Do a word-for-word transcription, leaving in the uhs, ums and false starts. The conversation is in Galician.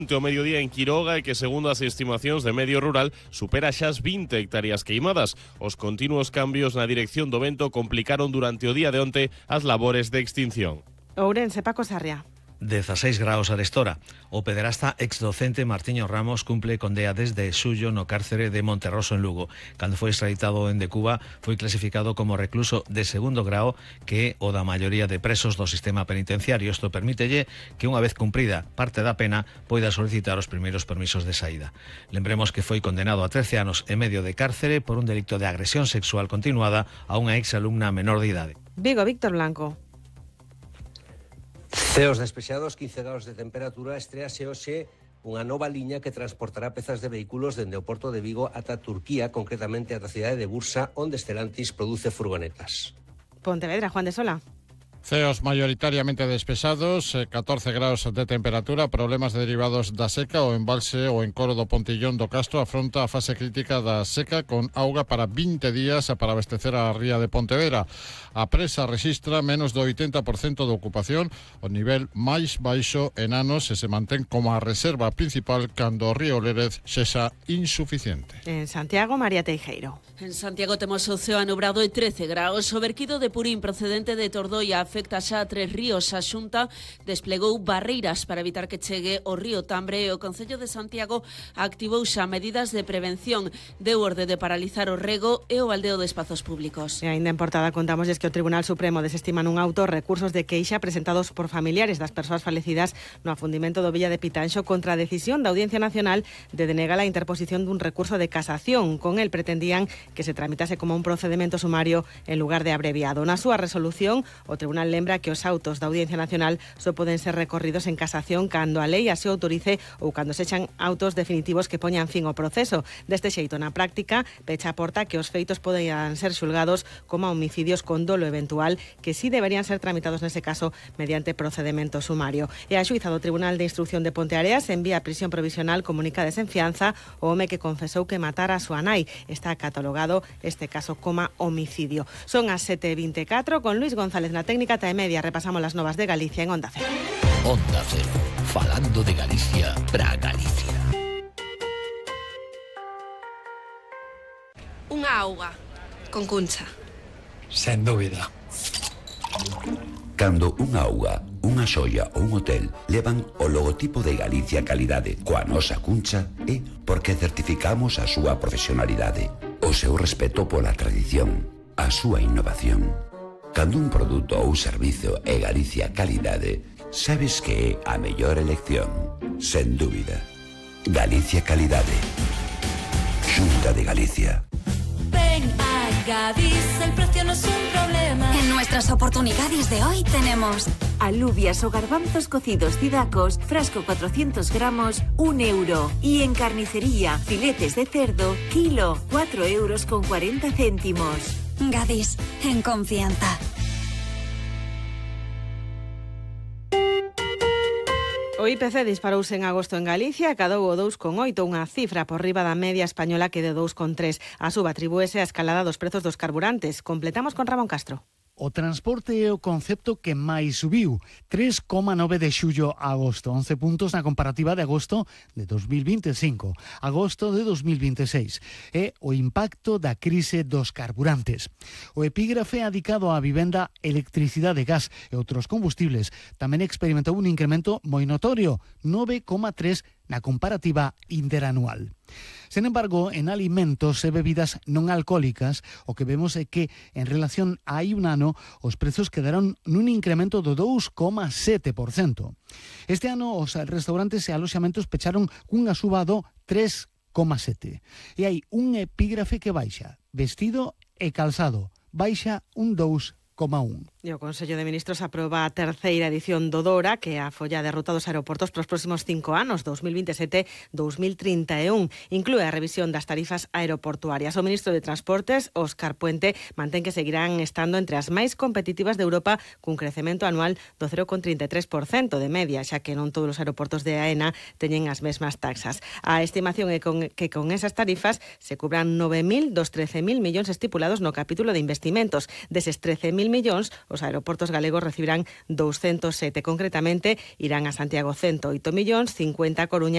O mediodía en Quiroga e que, segundo as estimacións de Medio Rural, supera xa as vinte hectáreas queimadas. Os continuos cambios na dirección do vento complicaron durante o día de onte as labores de extinción. Ourense, Paco Sarria. dezaseis graus arestora. O pederasta exdocente Martiño Ramos cumple condea desde xullo no cárcere de Monterroso en Lugo. Cando foi extraditado en de Cuba, foi clasificado como recluso de segundo grao, que é o da maioría de presos do sistema penitenciario. Isto permítelle que, unha vez cumprida parte da pena, poida solicitar os primeiros permisos de saída. Lembremos que foi condenado a trece anos e medio de cárcere por un delito de agresión sexual continuada a unha exalumna menor de idade. Vigo, Víctor Blanco. Ceos despexados, quince graus de temperatura, estrease hoxe unha nova liña que transportará pezas de vehículos dende o Porto de Vigo ata Turquía, concretamente ata a cidade de Bursa, onde Stellantis produce furgonetas. Pontevedra, Juan de Sola. Ceos mayoritariamente despesados, catorce graus de temperatura, problemas derivados da seca. O embalse o encoro do Pontillón do Castro afronta a fase crítica da seca con auga para vinte días para abastecer a ría de Pontevedra. A presa rexistra menos do oitenta por cento de ocupación, o nivel máis baixo en anos, e se mantén como a reserva principal cando o río Lérez sexa insuficiente. En Santiago, María Teijeiro. En Santiago temos o ceo anubrado e trece graus. O verquido de Purín procedente de Tordoia afecta xa a tres ríos. A Xunta desplegou barreiras para evitar que chegue o río Tambre e o Concello de Santiago activou xa medidas de prevención. Deu orde de paralizar o rego e o baldeo de espazos públicos. E aínda en portada contamosles que o Tribunal Supremo desestima nun auto recursos de queixa presentados por familiares das persoas falecidas no afundimento do Villa de Pitanxo contra a decisión da Audiencia Nacional de denegar a interposición dun recurso de casación. Con el pretendían que se tramitase como un procedemento sumario en lugar de abreviado. Na súa resolución, o Tribunal lembra que os autos da Audiencia Nacional só poden ser recorridos en casación cando a lei así autorice ou cando se echan autos definitivos que poñan fin ao proceso. Deste xeito, na práctica, pecha a porta que os feitos poden ser xulgados como homicidios con dolo eventual, que sí deberían ser tramitados nese caso mediante procedemento sumario. E a xuíza do Tribunal de Instrucción de Ponteareas envía a prisión provisional comunica de senfianza o home que confesou que matara a súa nai. Está catalogado este caso como homicidio. Son as sete e vinte e catro, con Luis González na técnica. E media repasamos las novas de Galicia en Onda Cero. Onda Cero, falando de Galicia para Galicia. Unha auga con cuncha. Sen dúbida. Cando unha auga, unha xoia ou un hotel levan o logotipo de Galicia Calidade coa nosa cuncha, é porque certificamos a súa profesionalidade, o seu respeto pola tradición, a súa innovación. Cando un produto ou servizo é Galicia Calidade, sabes que é a mellor elección, sen dúbida. Galicia Calidade. Xunta de Galicia. Ven a Gadis, el precio no es un problema. En nuestras oportunidades de hoy tenemos alubias o garbanzos cocidos Cidacos, frasco cuatrocientos gramos, un euro. Y en carnicería, filetes de cerdo, kilo, cuatro euros con cuarenta céntimos. Gadis, en confianza. O I P C disparouse en agosto en Galicia, cadou o dous coma oito, unha cifra por riba da media española que de dous coma tres. A suba atribúese á escalada dos prezos dos carburantes. Completamos con Ramón Castro. O transporte é o concepto que máis subiu, tres coma nove de xullo a agosto, once puntos na comparativa de agosto de dos mil vinte e cinco, agosto de dos mil vinte e seis. É o impacto da crise dos carburantes. O epígrafe adicado á vivenda, electricidade, gas e outros combustibles tamén experimentou un incremento moi notorio, nove coma tres na comparativa interanual. Sen embargo, en alimentos e bebidas non alcohólicas, o que vemos é que, en relación a hai un ano, os prezos quedaron nun incremento do dous coma sete por cento. Este ano, os restaurantes e aloxamentos pecharon cunha suba do tres coma sete por cento. E hai un epígrafe que baixa, vestido e calzado, baixa un dous coma un. E o Consello de Ministros aproba a terceira edición do DORA, que é a folla de ruta dos aeroportos para os próximos cinco anos, dos mil vinte e sete a dos mil trinta e un. Inclúe a revisión das tarifas aeroportuarias. O ministro de Transportes, Óscar Puente, mantén que seguirán estando entre as máis competitivas de Europa, cun crecemento anual do cero coma trinta e tres por cento de media, xa que non todos os aeroportos de AENA teñen as mesmas taxas. A estimación é con, que con esas tarifas se cubran nove mil dos trece mil millóns estipulados no capítulo de investimentos. Deses trece mil millóns, os aeroportos galegos recibirán doscientos sete. Concretamente, irán a Santiago ciento oito millóns, cincuenta a Coruña